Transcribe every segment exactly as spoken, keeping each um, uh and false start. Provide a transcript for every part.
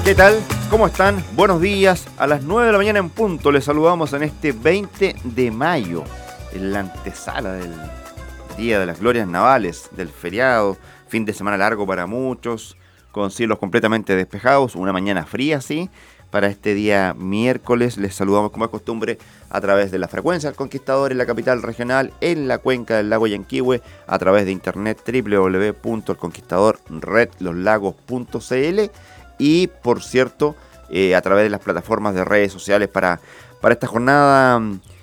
¿Qué tal? ¿Cómo están? Buenos días. A las nueve de la mañana en punto les saludamos en este veinte de mayo, en la antesala del Día de las Glorias Navales, del feriado, fin de semana largo para muchos, con cielos completamente despejados, una mañana fría, sí. Para este día miércoles les saludamos como es costumbre a través de la frecuencia del Conquistador en la capital regional, en la cuenca del lago Yanquihue, a través de internet doble u doble u doble u punto el conquistador red los lagos punto c l y, por cierto, eh, a través de las plataformas de redes sociales para, para esta jornada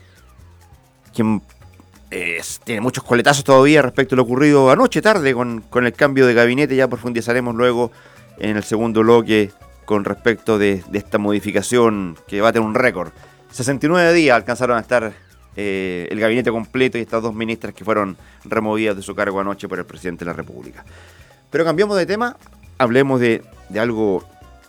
que eh, tiene muchos coletazos todavía respecto a lo ocurrido anoche tarde con, con el cambio de gabinete. Ya profundizaremos luego en el segundo bloque con respecto de, de esta modificación que va a tener un récord. sesenta y nueve días alcanzaron a estar eh, el gabinete completo y estas dos ministras que fueron removidas de su cargo anoche por el presidente de la República. Pero cambiamos de tema, hablemos de, de algo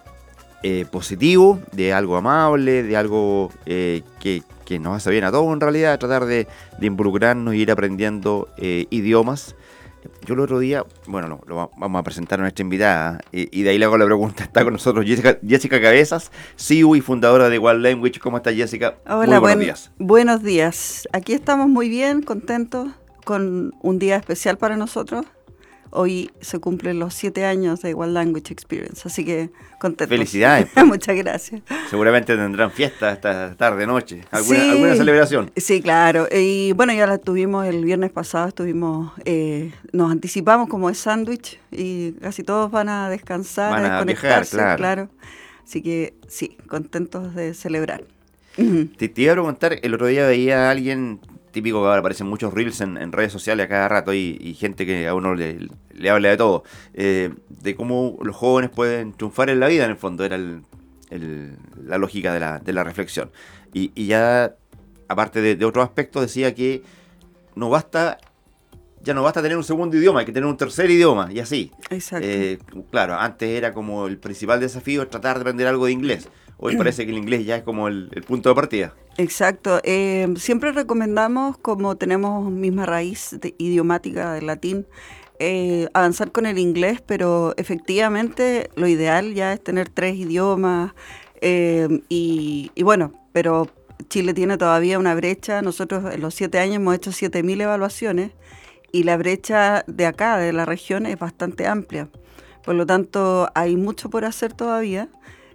eh, positivo, de algo amable, de algo eh, que, que nos hace bien a todos en realidad, tratar de, de involucrarnos y ir aprendiendo eh, idiomas. Yo el otro día, bueno, lo, lo vamos a presentar a nuestra invitada y, y de ahí le hago la pregunta. Está con nosotros Jessica, Jessica Cabezas, C E O y fundadora de Wild Language. ¿Cómo está, Jessica? Hola, muy buenos buen, días. Buenos días. Aquí estamos muy bien, contentos, con un día especial para nosotros. Hoy se cumplen los siete años de Wild Language Experience, así que contentos. Felicidades. Muchas gracias. Seguramente tendrán fiesta esta tarde, noche. ¿Alguna, sí, ¿alguna celebración? Sí, claro. Y bueno, ya la tuvimos el viernes pasado, estuvimos, eh, nos anticipamos como es sándwich y casi todos van a descansar, van a a desconectarse, viajar, claro. claro. Así que sí, contentos de celebrar. Te, te iba a preguntar, el otro día veía a alguien típico que ahora aparecen muchos reels en, en redes sociales a cada rato y, y gente que a uno le, le habla de todo, eh, de cómo los jóvenes pueden triunfar en la vida, en el fondo, era el, el, la lógica de la, de la reflexión. Y, y ya, aparte de, de otros aspectos, decía que no basta, ya no basta tener un segundo idioma, hay que tener un tercer idioma, y así. Exacto. Eh, claro, antes era como el principal desafío tratar de aprender algo de inglés. Hoy parece que el inglés ya es como el, el punto de partida. Exacto. Eh, siempre recomendamos, como tenemos misma raíz de, idiomática del latín, eh, avanzar con el inglés, pero efectivamente lo ideal ya es tener tres idiomas. Eh, y, y bueno, pero Chile tiene todavía una brecha. Nosotros en los siete años hemos hecho siete mil evaluaciones y la brecha de acá, de la región, es bastante amplia. Por lo tanto, hay mucho por hacer todavía.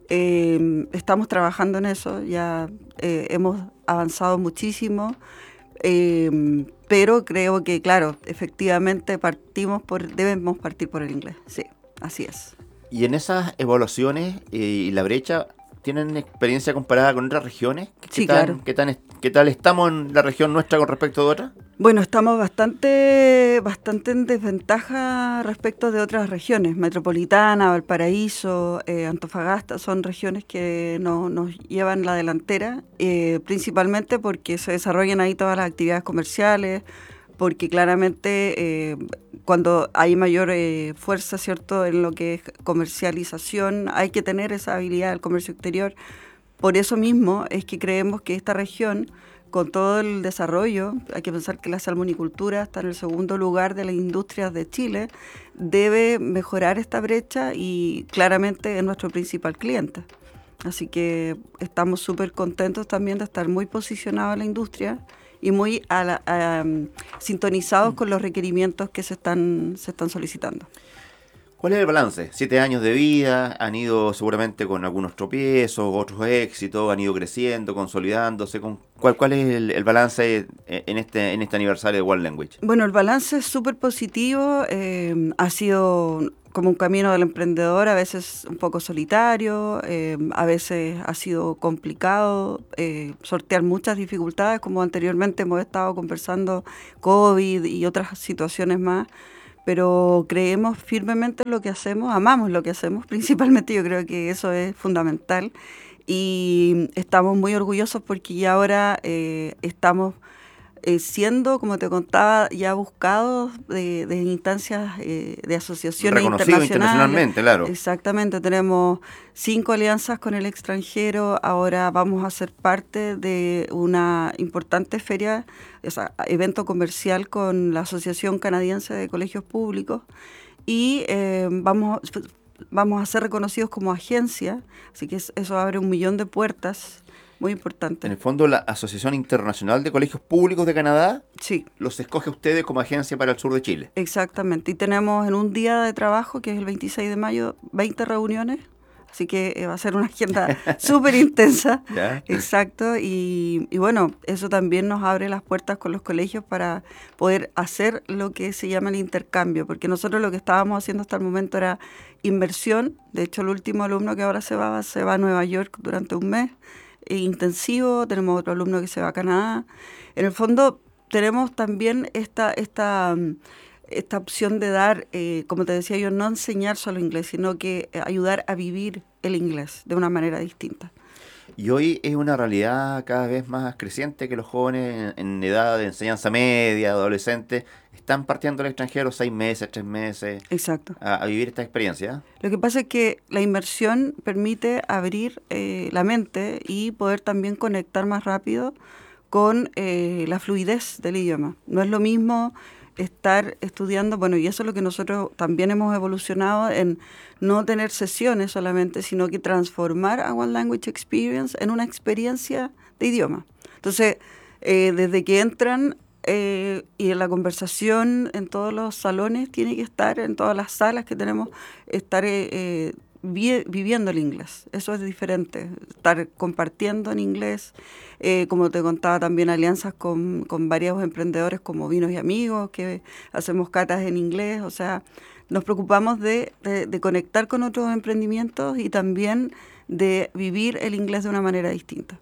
Eh, estamos trabajando en eso, ya eh, hemos avanzado muchísimo, eh, pero creo que, claro, efectivamente partimos por, debemos partir por el inglés, sí, así es. Y en esas evaluaciones eh, y la brecha, ¿tienen experiencia comparada con otras regiones? ¿Qué Sí, tan, claro. ¿qué, tan, ¿Qué tal estamos en la región nuestra con respecto de otras? Bueno, estamos bastante, bastante en desventaja respecto de otras regiones. Metropolitana, Valparaíso, eh, Antofagasta son regiones que no, nos llevan la delantera, eh, principalmente porque se desarrollan ahí todas las actividades comerciales, porque claramente eh, cuando hay mayor eh, fuerza, ¿cierto?, en lo que es comercialización, hay que tener esa habilidad del comercio exterior. Por eso mismo es que creemos que esta región, con todo el desarrollo, hay que pensar que la salmonicultura está en el segundo lugar de las industrias de Chile, debe mejorar esta brecha y claramente es nuestro principal cliente. Así que estamos súper contentos también de estar muy posicionados en la industria y muy a la, a, um, sintonizados con los requerimientos que se están, se están solicitando. ¿Cuál es el balance? Siete años de vida, han ido seguramente con algunos tropiezos, otros éxitos, han ido creciendo, consolidándose. Con, ¿cuál, ¿Cuál es el, el balance en este, en este aniversario de Wild Language? Bueno, el balance es súper positivo, eh, ha sido como un camino del emprendedor, a veces un poco solitario, eh, a veces ha sido complicado eh, sortear muchas dificultades, como anteriormente hemos estado conversando, COVID y otras situaciones más. Pero creemos firmemente en lo que hacemos, amamos lo que hacemos, principalmente yo creo que eso es fundamental y estamos muy orgullosos porque ya ahora eh, estamos eh, siendo, como te contaba, ya buscados de, de instancias eh, de asociaciones reconocido internacionales. internacionalmente, claro. Exactamente, tenemos cinco alianzas con el extranjero, ahora vamos a ser parte de una importante feria, o sea, evento comercial con la Asociación Canadiense de Colegios Públicos y eh, vamos vamos a ser reconocidos como agencia, así que eso abre un millón de puertas, muy importante. En el fondo, la Asociación Internacional de Colegios Públicos de Canadá sí. los escoge a ustedes como agencia para el sur de Chile. Exactamente, y tenemos en un día de trabajo, que es el veintiséis de mayo, veinte reuniones, así que eh, va a ser una agenda súper intensa. ¿Ya? Exacto, y, y bueno, eso también nos abre las puertas con los colegios para poder hacer lo que se llama el intercambio, porque nosotros lo que estábamos haciendo hasta el momento era inversión. De hecho, el último alumno que ahora se va, se va a Nueva York durante un mes, eh, intensivo. Tenemos otro alumno que se va a Canadá. En el fondo, tenemos también esta... esta esta opción de dar, eh, como te decía yo, no enseñar solo inglés, sino que eh, ayudar a vivir el inglés de una manera distinta. Y hoy es una realidad cada vez más creciente que los jóvenes en, en edad de enseñanza media, adolescentes, están partiendo al extranjero seis meses, tres meses. Exacto. A, a vivir esta experiencia. Lo que pasa es que la inmersión permite abrir eh, la mente y poder también conectar más rápido con eh, la fluidez del idioma. No es lo mismo estar estudiando, bueno, y eso es lo que nosotros también hemos evolucionado en no tener sesiones solamente, sino que transformar a One Language Experience en una experiencia de idioma. Entonces, eh, desde que entran eh, y en la conversación en todos los salones tiene que estar, en todas las salas que tenemos, estar eh, eh, vi- viviendo el inglés. Eso es diferente, estar compartiendo en inglés. Eh, como te contaba, también alianzas con, con varios emprendedores como Vinos y Amigos, que hacemos catas en inglés. O sea, nos preocupamos de, de, de conectar con otros emprendimientos y también de vivir el inglés de una manera distinta.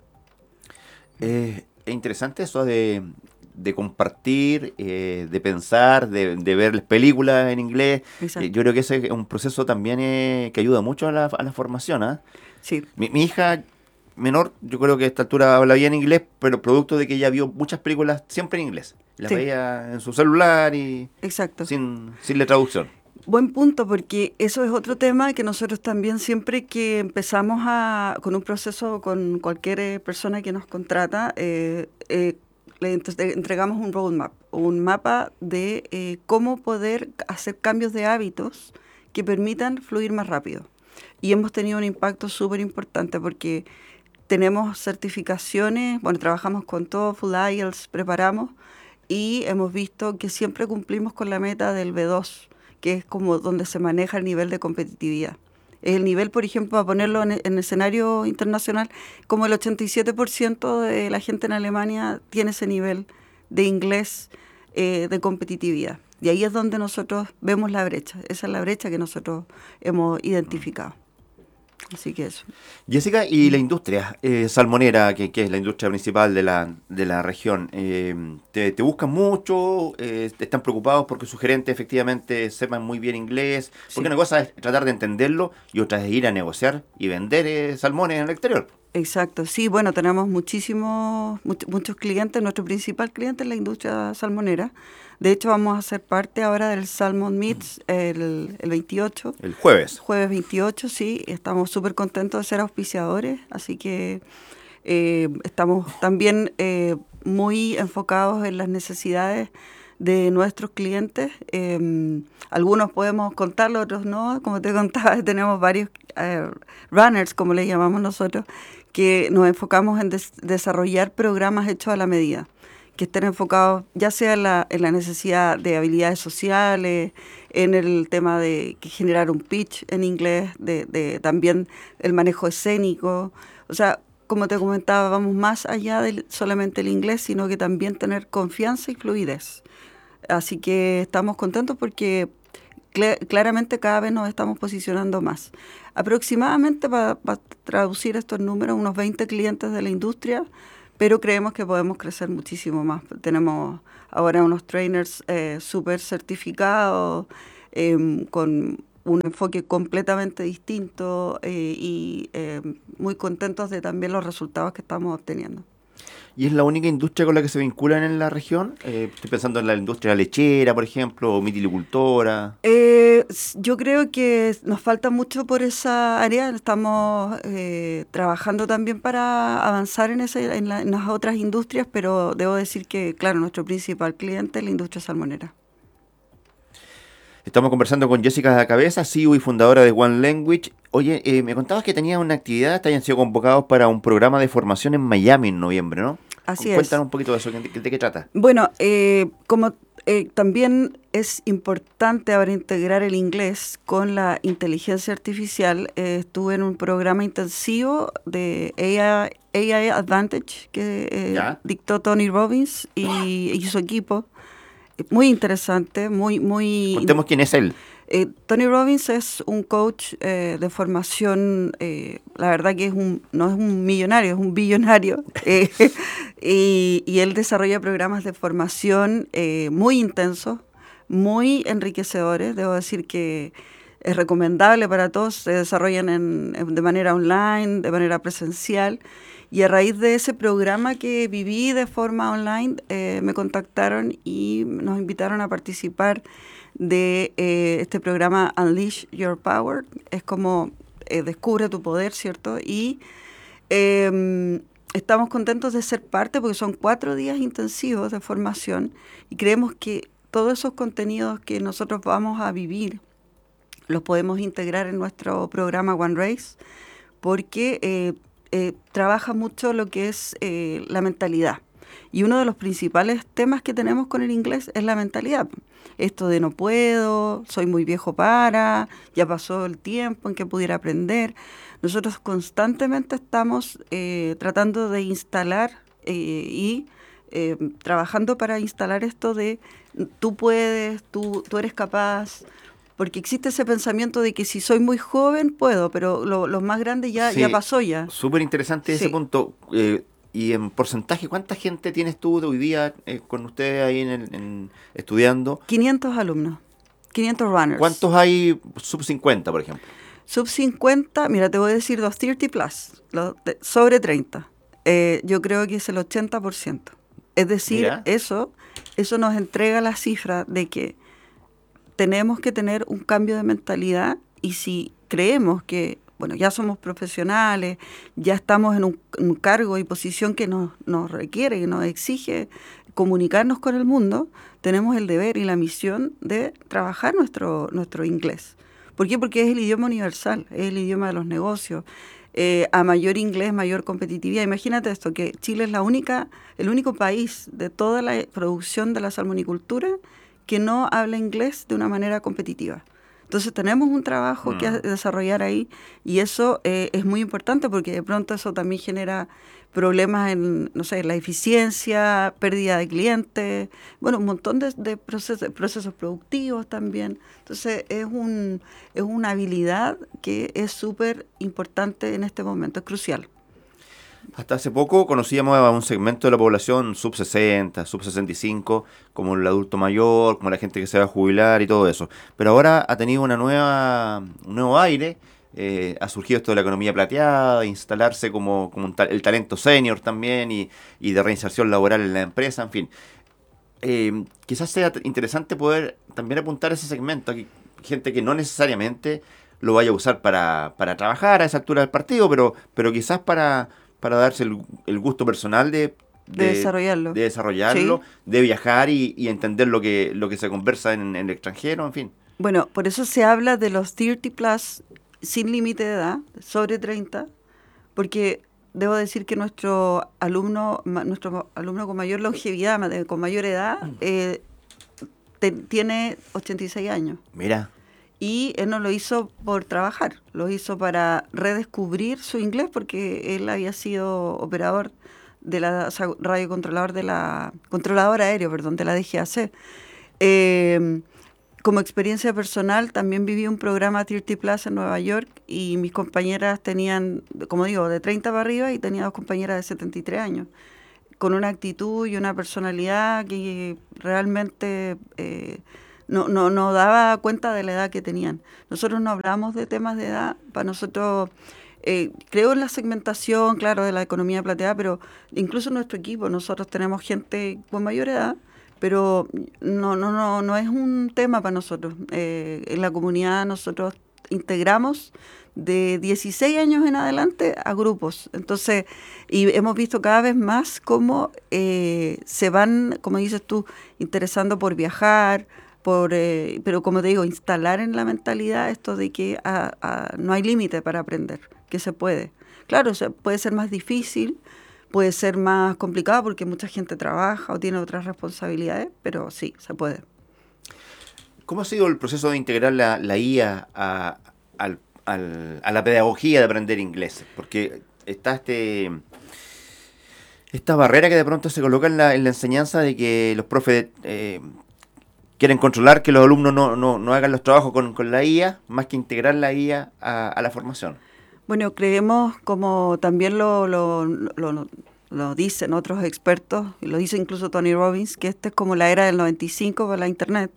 Eh, es interesante eso de, de compartir, eh, de pensar, de, de ver películas en inglés. Eh, yo creo que ese es un proceso también eh, que ayuda mucho a la, a la formación. ¿eh? Sí. Mi, mi hija menor, yo creo que a esta altura habla bien inglés, pero producto de que ella vio muchas películas siempre en inglés. Las sí. veía en su celular y Exacto. sin, sin la traducción. Buen punto, porque eso es otro tema que nosotros también siempre que empezamos a, con un proceso con cualquier persona que nos contrata, eh, eh, le entregamos un roadmap, un mapa de eh, cómo poder hacer cambios de hábitos que permitan fluir más rápido. Y hemos tenido un impacto súper importante porque tenemos certificaciones, bueno, trabajamos con TOEFL, I E L T S, preparamos y hemos visto que siempre cumplimos con la meta del B dos, que es como donde se maneja el nivel de competitividad. El nivel, por ejemplo, para ponerlo en, en escenario internacional, como el ochenta y siete por ciento de la gente en Alemania tiene ese nivel de inglés eh, de competitividad. Y ahí es donde nosotros vemos la brecha. Esa es la brecha que nosotros hemos identificado. Así que eso. Jessica, y la industria eh, salmonera, que, que es la industria principal de la, de la región, eh, te, ¿te buscan mucho? Eh, ¿Están preocupados porque sus gerentes efectivamente sepan muy bien inglés? Porque sí. Una cosa es tratar de entenderlo y otra es ir a negociar y vender eh, salmones en el exterior. Exacto, sí, bueno, tenemos muchísimos, much, muchos clientes. Nuestro principal cliente es la industria salmonera. De hecho, vamos a ser parte ahora del Salmon Meets el, el veintiocho. El jueves. Jueves veintiocho, sí. Estamos súper contentos de ser auspiciadores, así que eh, estamos también eh, muy enfocados en las necesidades de nuestros clientes. Eh, algunos podemos contarlo, otros no. Como te contaba, tenemos varios eh, runners, como le llamamos nosotros, que nos enfocamos en des- desarrollar programas hechos a la medida, que estén enfocados ya sea en la, en la necesidad de habilidades sociales, en el tema de que generar un pitch en inglés, de, de también el manejo escénico. O sea, como te comentaba, vamos más allá de solamente el inglés, sino que también tener confianza y fluidez. Así que estamos contentos porque cl- claramente cada vez nos estamos posicionando más. Aproximadamente, para pa traducir estos números, unos veinte clientes de la industria, pero creemos que podemos crecer muchísimo más. Tenemos ahora unos trainers eh, súper certificados, eh, con un enfoque completamente distinto eh, y eh, muy contentos de también los resultados que estamos obteniendo. ¿Y es la única industria con la que se vinculan en la región? Eh, estoy pensando en la industria lechera, por ejemplo, o mitilicultora. Eh, yo creo que nos falta mucho por esa área. Estamos eh, trabajando también para avanzar en, ese, en, la, en las otras industrias, pero debo decir que, claro, nuestro principal cliente es la industria salmonera. Estamos conversando con Jessica Cabeza, C E O y fundadora de One Language. Oye, eh, me contabas que tenías una actividad, te hayan sido convocados para un programa de formación en Miami en noviembre, ¿no? Así Cuéntanos es. un poquito de eso, ¿de, de qué trata? Bueno, eh, como eh, también es importante ahora integrar el inglés con la inteligencia artificial, eh, estuve en un programa intensivo de A I, A I Advantage que eh, dictó Tony Robbins y, y su equipo. Muy interesante, muy, muy... Contemos quién es él. Eh, Tony Robbins es un coach eh, de formación, eh, la verdad que es un, no es un millonario, es un billonario, eh, y, y él desarrolla programas de formación eh, muy intensos, muy enriquecedores. Debo decir que es recomendable para todos, se desarrollan en, en, de manera online, de manera presencial, y a raíz de ese programa que viví de forma online, eh, me contactaron y nos invitaron a participar de eh, este programa Unleash Your Power. Es como eh, descubre tu poder, ¿cierto? Y eh, estamos contentos de ser parte porque son cuatro días intensivos de formación y creemos que todos esos contenidos que nosotros vamos a vivir los podemos integrar en nuestro programa One Race porque eh, eh, trabaja mucho lo que es eh, la mentalidad. Y uno de los principales temas que tenemos con el inglés es la mentalidad. Esto de no puedo, soy muy viejo para, ya pasó el tiempo en que pudiera aprender. Nosotros constantemente estamos eh, tratando de instalar eh, y eh, trabajando para instalar esto de tú puedes, tú, tú eres capaz, porque existe ese pensamiento de que si soy muy joven puedo, pero lo, lo más grande ya, sí, ya pasó ya. Súper interesante Sí. ese punto. Eh, Y en porcentaje, ¿cuánta gente tienes tú de hoy día eh, con ustedes ahí en, el, en estudiando? quinientos alumnos, quinientos runners. ¿Cuántos hay sub cincuenta, por ejemplo? Sub cincuenta, mira, te voy a decir los treinta plus, los de, sobre treinta. Eh, yo creo que es el ochenta por ciento. Es decir, Mira. eso eso nos entrega la cifra de que tenemos que tener un cambio de mentalidad y si creemos que bueno, ya somos profesionales, ya estamos en un, un cargo y posición que nos, nos requiere, que nos exige comunicarnos con el mundo, tenemos el deber y la misión de trabajar nuestro, nuestro inglés. ¿Por qué? Porque es el idioma universal, es el idioma de los negocios. Eh, a mayor inglés, mayor competitividad. Imagínate esto, que Chile es la única, el único país de toda la producción de la salmonicultura que no habla inglés de una manera competitiva. Entonces tenemos un trabajo mm. que desarrollar ahí y eso eh, es muy importante porque de pronto eso también genera problemas en, no sé, la eficiencia, pérdida de clientes, bueno, un montón de, de procesos, procesos productivos también. Entonces es, un, es una habilidad que es súper importante en este momento, es crucial. Hasta hace poco conocíamos a un segmento de la población sub sesenta, sub sesenta y cinco, como el adulto mayor, como la gente que se va a jubilar y todo eso. Pero ahora ha tenido una nueva, un nuevo aire, eh, ha surgido esto de la economía plateada, instalarse como, como un ta- el talento senior también y, y de reinserción laboral en la empresa, en fin. Eh, quizás sea interesante poder también apuntar a ese segmento, aquí, gente que no necesariamente lo vaya a usar para, para trabajar a esa altura del partido, pero, pero quizás para... para darse el, el gusto personal de, de, de desarrollarlo, de, desarrollarlo, ¿sí? De viajar y, y entender lo que, lo que se conversa en, en el extranjero, en fin. Bueno, por eso se habla de los treinta plus sin límite de edad, sobre treinta, porque debo decir que nuestro alumno, nuestro alumno con mayor longevidad, con mayor edad, eh, te, tiene ochenta y seis años. Mira. Y él no lo hizo por trabajar, lo hizo para redescubrir su inglés porque él había sido operador de la, o sea, radiocontrolador de la, controlador aéreo, perdón, de la D G A C. Eh, como experiencia personal también viví un programa treinta plus en Nueva York y mis compañeras tenían, como digo, de treinta para arriba y tenía dos compañeras de setenta y tres años, con una actitud y una personalidad que realmente... Eh, No, no, no daba cuenta de la edad que tenían. Nosotros no hablamos de temas de edad, para nosotros, eh, creo en la segmentación, claro, de la economía plateada, pero incluso en nuestro equipo nosotros tenemos gente con mayor edad, pero no, no, no, no es un tema para nosotros. Eh, en la comunidad nosotros integramos de dieciséis años en adelante a grupos. Entonces, y hemos visto cada vez más cómo eh, se van, como dices tú, interesando por viajar, por, eh, pero como te digo, instalar en la mentalidad esto de que a, a, no hay límite para aprender, que se puede. Claro, se, puede ser más difícil, puede ser más complicado porque mucha gente trabaja o tiene otras responsabilidades, pero sí, se puede. ¿Cómo ha sido el proceso de integrar la, la I A a, al, al, a la pedagogía de aprender inglés? Porque está este... esta barrera que de pronto se coloca en la, en la enseñanza de que los profes eh, quieren controlar que los alumnos no, no, no hagan los trabajos con, con la I A, más que integrar la I A a, a la formación. Bueno, creemos, como también lo, lo, lo, lo dicen otros expertos, y lo dice incluso Tony Robbins, que esta es como la era del noventa y cinco para la Internet.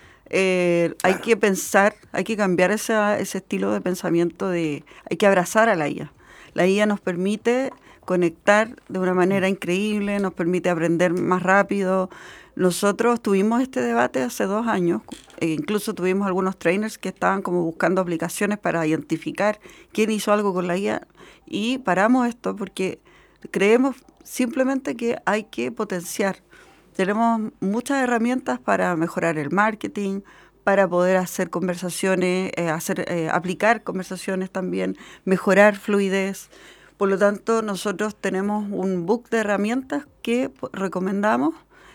Eh, claro. Hay que pensar, hay que cambiar esa, ese estilo de pensamiento de, hay que abrazar a la I A. La I A nos permite conectar de una manera increíble, nos permite aprender más rápido. Nosotros tuvimos este debate hace dos años, e incluso tuvimos algunos trainers que estaban como buscando aplicaciones para identificar quién hizo algo con la I A, y paramos esto porque creemos simplemente que hay que potenciar. Tenemos muchas herramientas para mejorar el marketing, para poder hacer conversaciones, eh, hacer, eh, aplicar conversaciones también, mejorar fluidez. Por lo tanto, nosotros tenemos un book de herramientas que recomendamos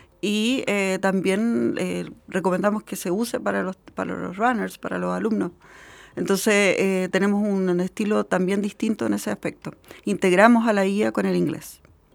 y eh, también eh, recomendamos que se use para los, para los runners, para los alumnos. Entonces, eh, tenemos un, un estilo también distinto en ese aspecto. Integramos a la I A con el inglés.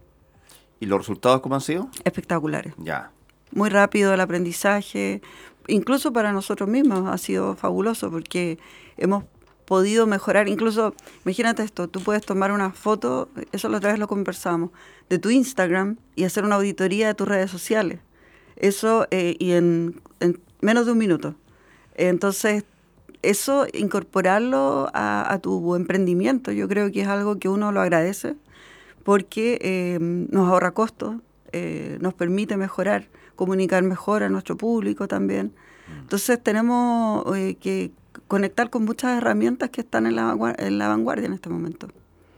¿Y los resultados cómo han sido? Espectaculares. Ya. Muy rápido el aprendizaje, incluso para nosotros mismos ha sido fabuloso porque hemos podido mejorar. Incluso, imagínate esto, tú puedes tomar una foto, eso la otra vez lo conversamos, de tu Instagram y hacer una auditoría de tus redes sociales. Eso, eh, y en, en menos de un minuto. Entonces, eso, incorporarlo a, a tu emprendimiento, yo creo que es algo que uno lo agradece, porque eh, nos ahorra costos, eh, nos permite mejorar, comunicar mejor a nuestro público también. Entonces tenemos eh, que conectar con muchas herramientas que están en la, en la vanguardia en este momento.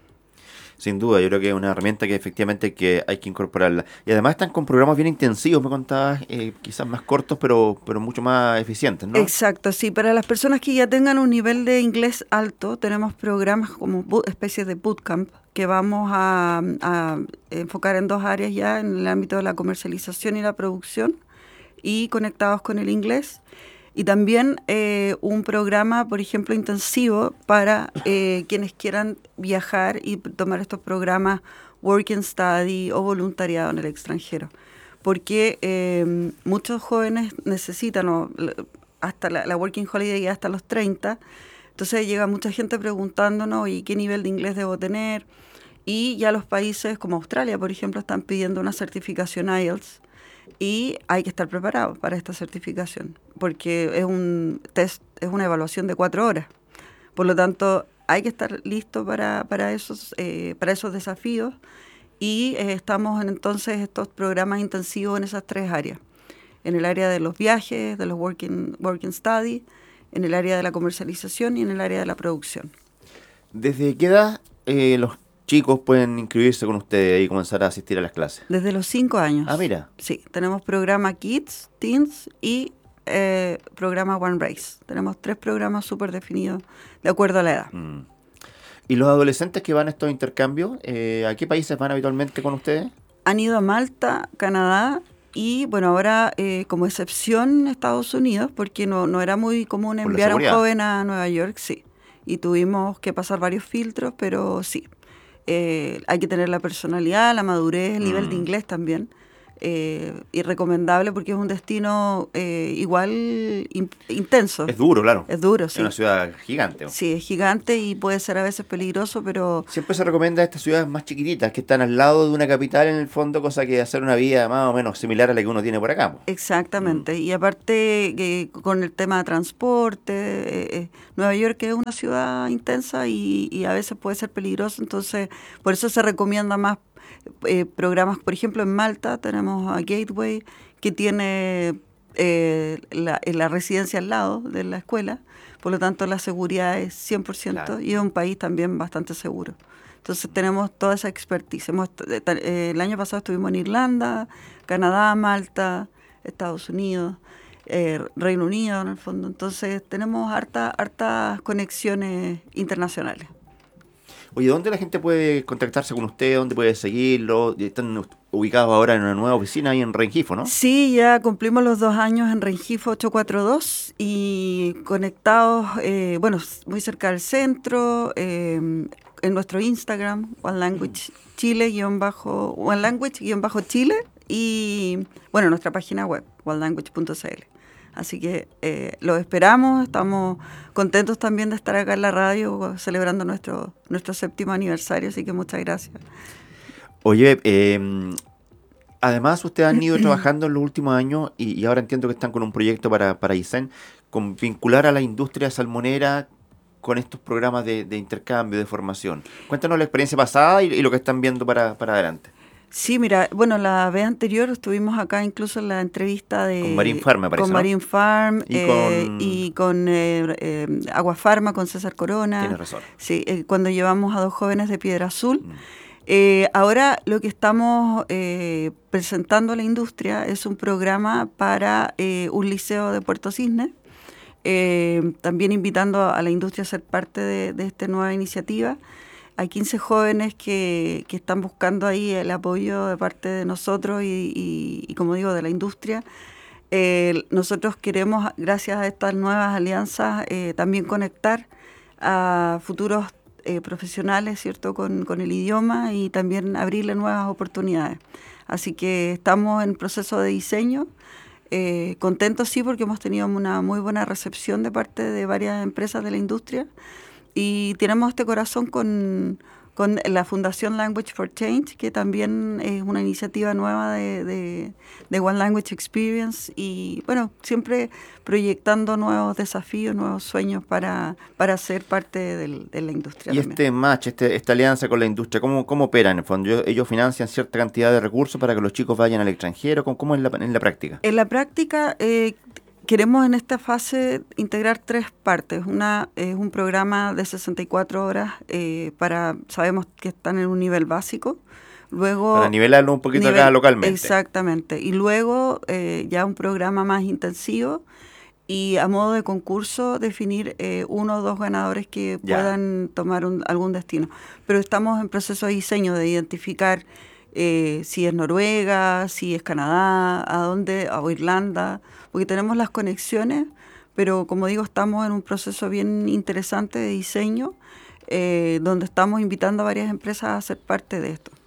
Sin duda, yo creo que es una herramienta que efectivamente que hay que incorporarla. Y además están con programas bien intensivos, me contabas, eh, quizás más cortos, pero, pero mucho más eficientes, ¿no? Exacto, sí. Para las personas que ya tengan un nivel de inglés alto, tenemos programas como especies de bootcamp que vamos a, a enfocar en dos áreas ya, en el ámbito de la comercialización y la producción, y conectados con el inglés. Y también eh, un programa, por ejemplo, intensivo para eh, quienes quieran viajar y tomar estos programas Work and Study o voluntariado en el extranjero. Porque eh, muchos jóvenes necesitan, o, hasta la, la Working Holiday hasta los treinta, entonces llega mucha gente preguntándonos, ¿y qué nivel de inglés debo tener? Y ya los países como Australia, por ejemplo, están pidiendo una certificación I E L T S. Y hay que estar preparado para esta certificación, porque es un test, es una evaluación de cuatro horas. Por lo tanto, hay que estar listo para, para, esos, eh, para esos desafíos, y eh, estamos en entonces estos programas intensivos en esas tres áreas. En el área de los viajes, de los working, working study, en el área de la comercialización y en el área de la producción. ¿Desde qué edad eh, los chicos pueden inscribirse con ustedes y comenzar a asistir a las clases? Desde los cinco años. Ah, mira. Sí, tenemos programa Kids, Teens y eh, programa One Race. Tenemos tres programas súper definidos de acuerdo a la edad. Mm. ¿Y los adolescentes que van a estos intercambios, eh, a qué países van habitualmente con ustedes? Han ido a Malta, Canadá y, bueno, ahora eh, como excepción Estados Unidos, porque no, no era muy común enviar a un joven a Nueva York, sí. Y tuvimos que pasar varios filtros, pero sí. Eh, hay que tener la personalidad, la madurez, el nivel mm. de inglés también. Eh, y recomendable porque es un destino eh, igual in, intenso. Es duro, claro. Es duro, sí. Es una ciudad gigante, ¿no? Sí, es gigante y puede ser a veces peligroso, pero... Siempre se recomienda estas ciudades más chiquititas, que están al lado de una capital en el fondo, cosa que hacer una vida más o menos similar a la que uno tiene por acá. ¿No? Exactamente. Mm. Y aparte, eh, con el tema de transporte, eh, eh, Nueva York es una ciudad intensa y, y a veces puede ser peligroso, entonces por eso se recomienda más Eh, programas. Por ejemplo, en Malta tenemos a Gateway, que tiene eh, la, la residencia al lado de la escuela, por lo tanto la seguridad es cien por ciento, claro. Y es un país también bastante seguro. Entonces tenemos toda esa expertise. Hemos, eh, el año pasado estuvimos en Irlanda, Canadá, Malta, Estados Unidos. eh, Reino Unido en el fondo. Entonces tenemos harta, hartas conexiones internacionales. Oye, ¿dónde la gente puede contactarse con usted? ¿Dónde puede seguirlo? Están ubicados ahora en una nueva oficina ahí en Rengifo, ¿no? Sí, ya cumplimos los dos años en Rengifo ochocientos cuarenta y dos y conectados, eh, bueno, muy cerca del centro, eh, en nuestro Instagram, One Language Chile, guión bajo, One Language, guión bajo Chile, y bueno, nuestra página web, one language punto c l. Así que eh, los esperamos, estamos contentos también de estar acá en la radio celebrando nuestro, nuestro séptimo aniversario, así que muchas gracias. Oye, eh, además ustedes han ido trabajando en los últimos años y, y ahora entiendo que están con un proyecto para, para I S E N, con vincular a la industria salmonera con estos programas de, de intercambio, de formación. Cuéntanos la experiencia pasada y, y lo que están viendo para, para adelante. Sí, mira, bueno, la vez anterior estuvimos acá incluso en la entrevista de... Con Marine Farm, me parece, Con ¿no? Marine Farm y eh, con, y con eh, eh, Agua Farma, con César Corona. Tienes razón. Sí, eh, cuando llevamos a dos jóvenes de Piedra Azul. Mm. Eh, ahora lo que estamos eh, presentando a la industria es un programa para eh, un liceo de Puerto Cisnes, eh, también invitando a la industria a ser parte de, de esta nueva iniciativa. Hay quince jóvenes que, que están buscando ahí el apoyo de parte de nosotros y, y, y como digo, de la industria. Eh, nosotros queremos, gracias a estas nuevas alianzas, eh, también conectar a futuros eh, profesionales, ¿cierto?, con, con el idioma y también abrirle nuevas oportunidades. Así que estamos en proceso de diseño. Eh, contentos sí porque hemos tenido una muy buena recepción de parte de varias empresas de la industria. Y tenemos este corazón con, con la Fundación Language for Change, que también es una iniciativa nueva de, de, de One Language Experience. Y bueno, siempre proyectando nuevos desafíos, nuevos sueños para, para ser parte del, de la industria. Y también. este match, este, esta alianza con la industria, ¿cómo, cómo opera en el fondo? ¿Ellos financian cierta cantidad de recursos para que los chicos vayan al extranjero? ¿Cómo, cómo es la, en la práctica? En la práctica... Eh, Queremos en esta fase integrar tres partes. Una es un programa de sesenta y cuatro horas eh, para, sabemos que están en un nivel básico. Luego, para nivelarlo un poquito nivel, acá localmente. Exactamente. Y luego eh, ya un programa más intensivo y a modo de concurso definir eh, uno o dos ganadores que ya. puedan tomar un, algún destino. Pero estamos en proceso de diseño, de identificar eh, si es Noruega, si es Canadá, a dónde, o Irlanda, porque tenemos las conexiones, pero como digo, estamos en un proceso bien interesante de diseño, eh, donde estamos invitando a varias empresas a ser parte de esto.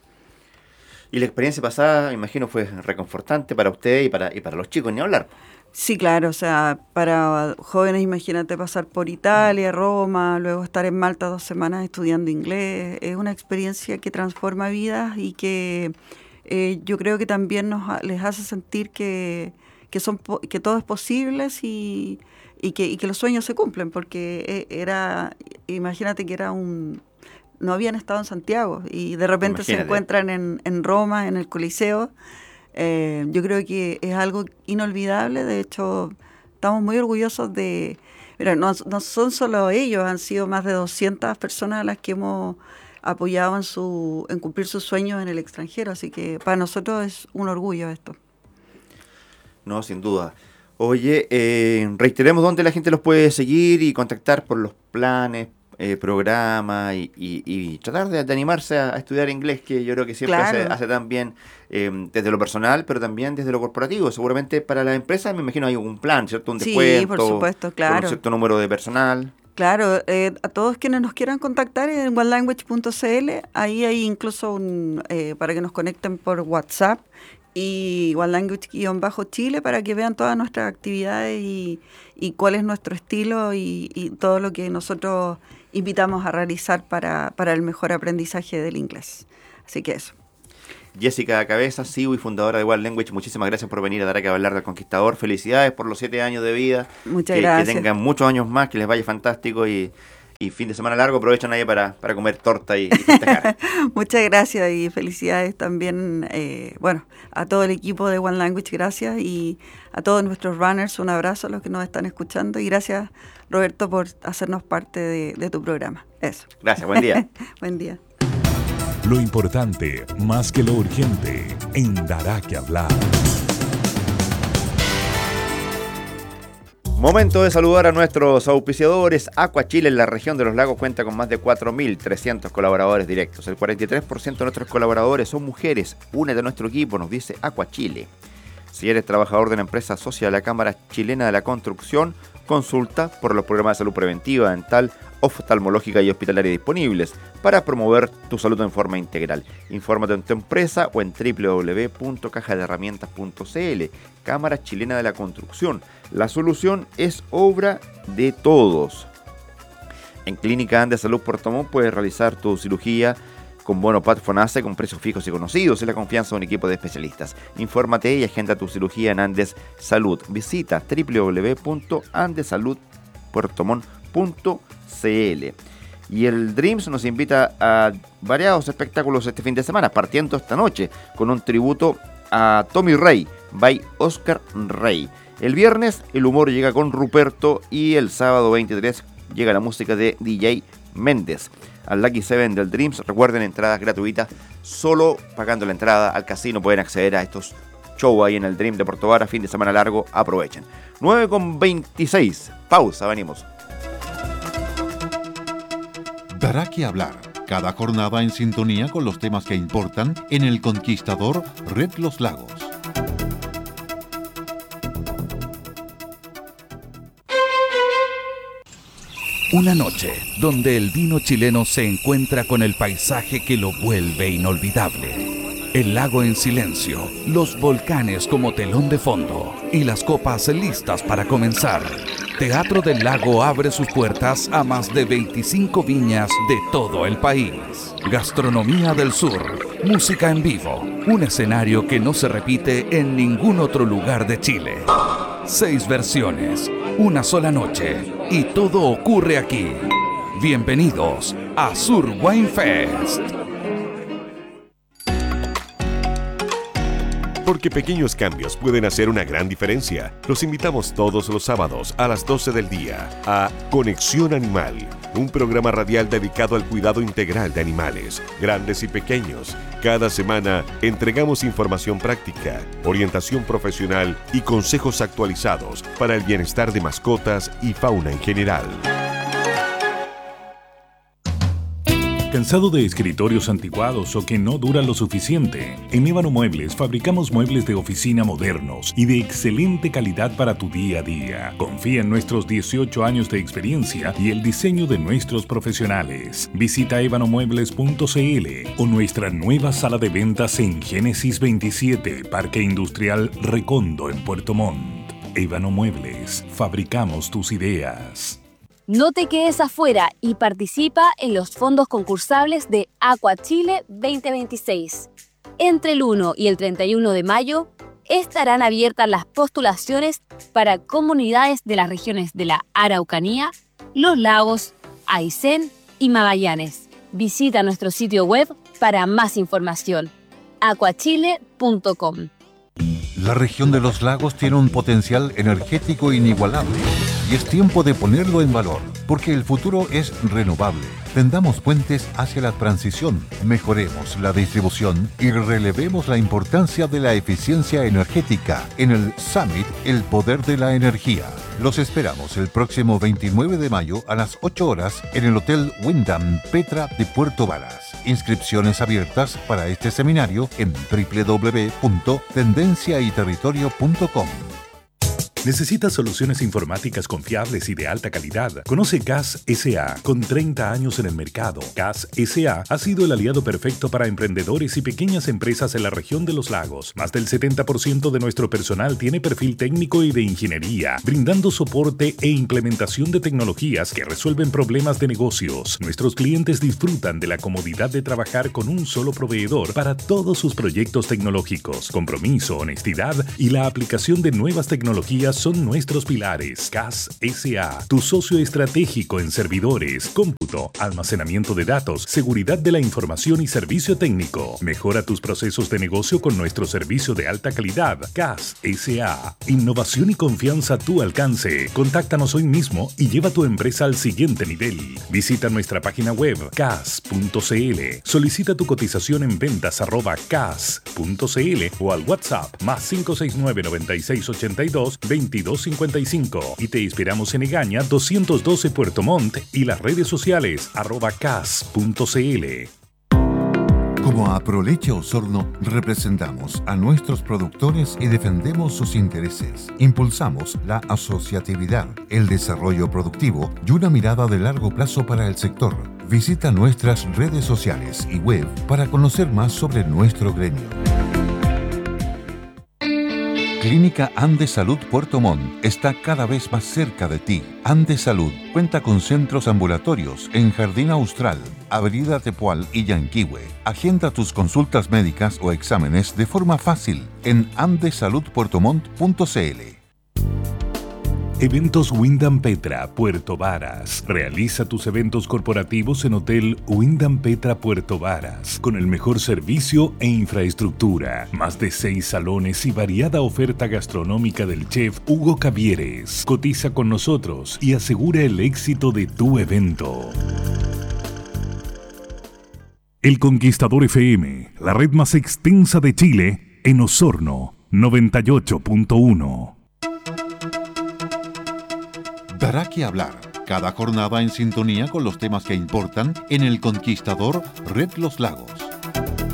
Y la experiencia pasada, me imagino, fue reconfortante para usted y para, y para los chicos, ni hablar. Sí, claro, o sea, para jóvenes, imagínate pasar por Italia, Roma, luego estar en Malta dos semanas estudiando inglés, es una experiencia que transforma vidas y que eh, yo creo que también nos les hace sentir que, que, son, que todo es posible y, y, que, y que los sueños se cumplen, porque era, imagínate que era un... no habían estado en Santiago y de repente imagínate. Se encuentran en, en Roma, en el Coliseo. Eh, yo creo que es algo inolvidable. De hecho, estamos muy orgullosos de... Mira, no, no son solo ellos, han sido más de doscientas personas a las que hemos apoyado en, su, en cumplir sus sueños en el extranjero, así que para nosotros es un orgullo esto. No, sin duda. Oye, eh, reiteremos dónde la gente los puede seguir y contactar por los planes, Eh, programa y, y, y tratar de, de animarse a, a estudiar inglés, que yo creo que siempre claro. hace, hace tan bien eh, desde lo personal, pero también desde lo corporativo. Seguramente para las empresas, me imagino, hay un plan, ¿cierto? Un descuento, sí, por supuesto, claro. Por un cierto número de personal. Claro, eh, a todos quienes nos quieran contactar en one language punto c l, ahí hay incluso un eh, para que nos conecten por WhatsApp y One Language-Chile para que vean todas nuestras actividades y, y cuál es nuestro estilo y, y todo lo que nosotros invitamos a realizar para, para el mejor aprendizaje del inglés. Así que eso. Jessica Cabeza, C E O y fundadora de One Language, muchísimas gracias por venir a dar aquí a hablar del Conquistador. Felicidades por los siete años de vida. Muchas que, gracias. Que tengan muchos años más, que les vaya fantástico y, y fin de semana largo aprovechan ahí para, para comer torta y, y festejar. Muchas gracias y felicidades también, eh, bueno, a todo el equipo de One Language, gracias, y a todos nuestros runners, un abrazo a los que nos están escuchando y gracias, Roberto, por hacernos parte de, de tu programa. Eso. Gracias, buen día. Buen día. Lo importante, más que lo urgente, en Dará que hablar. Momento de saludar a nuestros auspiciadores. Aqua Chile en la región de los lagos cuenta con más de cuatro mil trescientos colaboradores directos. El cuarenta y tres por ciento de nuestros colaboradores son mujeres. Únete a nuestro equipo, nos dice Aqua Chile. Si eres trabajador de una empresa socia de la Cámara Chilena de la Construcción, consulta por los programas de salud preventiva, dental, oftalmológica y hospitalaria disponibles para promover tu salud en forma integral. Infórmate en tu empresa o en doble u doble u doble u punto caja de herramientas punto c l. Cámara Chilena de la Construcción. La solución es obra de todos. En Clínica Andes Salud Puerto Montt puedes realizar tu cirugía con bono P A T FONASA con precios fijos y conocidos y la confianza de un equipo de especialistas. Infórmate y agenda tu cirugía en Andes Salud. Visita doble u doble u doble u punto andes salud puerto montt punto c l. Y el Dreams nos invita a variados espectáculos este fin de semana, partiendo esta noche con un tributo a Tommy Rey, by Oscar Rey. El viernes el humor llega con Ruperto y el sábado veintitrés llega la música de D J Méndez. Al Lucky Seven del Dreams, recuerden, entradas gratuitas, solo pagando la entrada al casino pueden acceder a estos shows ahí en el Dream de Puerto Vara, fin de semana largo, aprovechen. nueve con veintiséis, pausa, venimos. Dará que hablar. Cada jornada en sintonía con los temas que importan en El Conquistador Red Los Lagos. Una noche donde el vino chileno se encuentra con el paisaje que lo vuelve inolvidable. El lago en silencio, los volcanes como telón de fondo y las copas listas para comenzar. Teatro del Lago abre sus puertas a más de veinticinco viñas de todo el país. Gastronomía del Sur, música en vivo, un escenario que no se repite en ningún otro lugar de Chile. Seis versiones, una sola noche y todo ocurre aquí. Bienvenidos a Sur Wine Fest. Porque pequeños cambios pueden hacer una gran diferencia. Los invitamos todos los sábados a las doce del día a Conexión Animal, un programa radial dedicado al cuidado integral de animales, grandes y pequeños. Cada semana entregamos información práctica, orientación profesional y consejos actualizados para el bienestar de mascotas y fauna en general. ¿Cansado de escritorios anticuados o que no duran lo suficiente? En Ébano Muebles fabricamos muebles de oficina modernos y de excelente calidad para tu día a día. Confía en nuestros dieciocho años de experiencia y el diseño de nuestros profesionales. Visita ébano muebles punto c l o nuestra nueva sala de ventas en Génesis veintisiete, Parque Industrial Recondo en Puerto Montt. Ébano Muebles, fabricamos tus ideas. No te quedes afuera y participa en los fondos concursables de Aqua Chile veinte veintiséis. Entre el uno y el treinta y uno de mayo estarán abiertas las postulaciones para comunidades de las regiones de la Araucanía, Los Lagos, Aysén y Magallanes. Visita nuestro sitio web para más información, aqua chile punto com. La región de los lagos tiene un potencial energético inigualable y es tiempo de ponerlo en valor, porque el futuro es renovable. Tendamos puentes hacia la transición, mejoremos la distribución y relevemos la importancia de la eficiencia energética en el Summit El Poder de la Energía. Los esperamos el próximo veintinueve de mayo a las ocho horas en el Hotel Wyndham Petra de Puerto Varas. Inscripciones abiertas para este seminario en doble u doble u doble u punto tendencia y territorio punto com. ¿Necesitas soluciones informáticas confiables y de alta calidad? Conoce C A S S A con treinta años en el mercado. C A S S A ha sido el aliado perfecto para emprendedores y pequeñas empresas en la región de los lagos. Más del setenta por ciento de nuestro personal tiene perfil técnico y de ingeniería, brindando soporte e implementación de tecnologías que resuelven problemas de negocios. Nuestros clientes disfrutan de la comodidad de trabajar con un solo proveedor para todos sus proyectos tecnológicos. Compromiso, honestidad y la aplicación de nuevas tecnologías son nuestros pilares. C A S S A, tu socio estratégico en servidores, cómputo, almacenamiento de datos, seguridad de la información y servicio técnico. Mejora tus procesos de negocio con nuestro servicio de alta calidad. C A S S A, innovación y confianza a tu alcance. Contáctanos hoy mismo y lleva tu empresa al siguiente nivel. Visita nuestra página web c a s punto c l. Solicita tu cotización en ventas arroba c a s punto c l o al WhatsApp más cinco seis nueve nueve seis ocho dos veintidós cincuenta y cinco y te esperamos en Egaña doscientos doce Puerto Montt y las redes sociales arroba cas punto cl. Como Aproleche Osorno, representamos a nuestros productores y defendemos sus intereses. Impulsamos la asociatividad, el desarrollo productivo y una mirada de largo plazo para el sector. Visita nuestras redes sociales y web para conocer más sobre nuestro gremio. Clínica Andes Salud Puerto Montt está cada vez más cerca de ti. Andes Salud cuenta con centros ambulatorios en Jardín Austral, Avenida Tepual y Yanquihue. Agenda tus consultas médicas o exámenes de forma fácil en andes salud puerto montt punto cl. Eventos Wyndham Petra Puerto Varas. Realiza tus eventos corporativos en Hotel Wyndham Petra Puerto Varas, con el mejor servicio e infraestructura. Más de seis salones y variada oferta gastronómica del chef Hugo Cavieres. Cotiza con nosotros y asegura el éxito de tu evento. El Conquistador F M, la red más extensa de Chile, en Osorno, noventa y ocho punto uno. Dará que hablar. Cada jornada en sintonía con los temas que importan en El Conquistador Red Los Lagos.